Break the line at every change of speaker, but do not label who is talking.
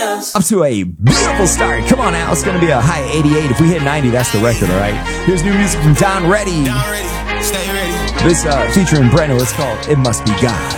Up to a beautiful start. Come on now, it's going to be a high 88. If we hit 90, that's the record, all right? Here's new music from Don Reddy.
Stay ready.
This featuring Breno, it's called It Must Be God.